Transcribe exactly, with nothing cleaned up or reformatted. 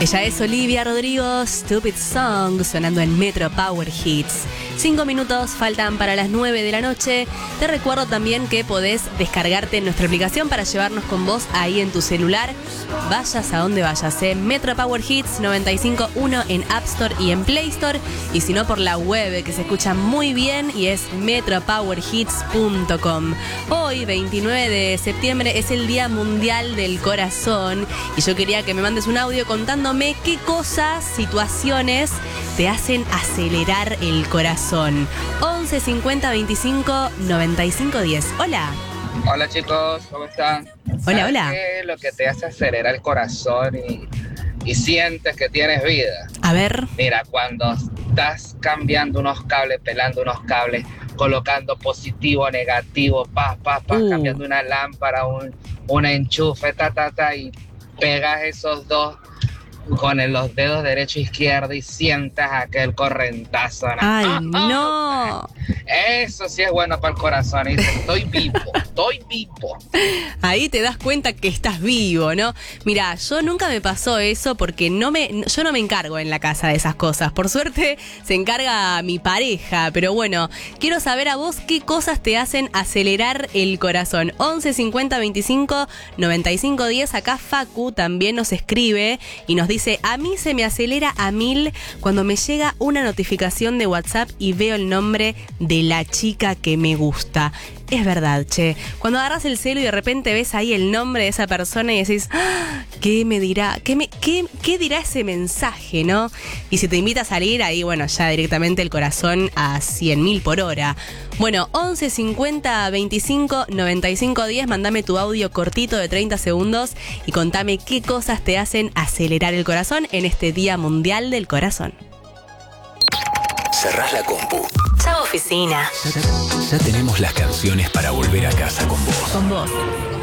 Ella es Olivia Rodrigo, Stupid Song, sonando en Metro Power Hits. Cinco minutos faltan para las nueve de la noche. Te recuerdo también que podés descargarte nuestra aplicación para llevarnos con vos ahí en tu celular. Vayas a donde vayas, ¿eh? Metro Power Hits noventa y cinco punto uno en App Store y en Play Store. Y si no, por la web, que se escucha muy bien y es metro power hits punto com. Hoy, veintinueve de septiembre, es el Día Mundial del Corazón. Y yo quería que me mandes un audio contándome qué cosas, situaciones te hacen acelerar el corazón. once cincuenta veinticinco noventa y cinco diez. Hola. Hola chicos, ¿cómo están? Hola, hola. ¿Qué es lo que te hace acelerar el corazón y, y sientes que tienes vida? A ver. Mira, cuando estás cambiando unos cables, pelando unos cables, colocando positivo, negativo, pa, pa, pa, Uh. cambiando una lámpara, un, un enchufe, ta, ta, ta, y pegas esos dos con el- los dedos derecho e izquierdo y sientas aquel correntazo. ¿No? Ay, ¡Ah, ah! no. Eso sí es bueno para el corazón. Y dices, estoy vivo, estoy vivo. Ahí te das cuenta que estás vivo, ¿no? Mira, yo nunca me pasó eso porque no me, yo no me encargo en la casa de esas cosas. Por suerte se encarga mi pareja. Pero bueno, quiero saber a vos qué cosas te hacen acelerar el corazón. once cincuenta veinticinco noventa y cinco diez. Acá Facu también nos escribe y nos dice: a mí se me acelera a mil cuando me llega una notificación de WhatsApp y veo el nombre de la chica que me gusta. Es verdad, che. Cuando agarras el celu y de repente ves ahí el nombre de esa persona y decís, ¡ah! ¿Qué me dirá? ¿Qué, me, qué, ¿Qué dirá ese mensaje, no? Y si te invita a salir, ahí, bueno, ya directamente el corazón a cien mil por hora. Bueno, once cincuenta veinticinco noventa y cinco diez, mandame tu audio cortito de treinta segundos y contame qué cosas te hacen acelerar el corazón en este Día Mundial del Corazón. Cerrás la compu. Chao, oficina. Ya, ya tenemos las canciones para volver a casa con vos. Con vos.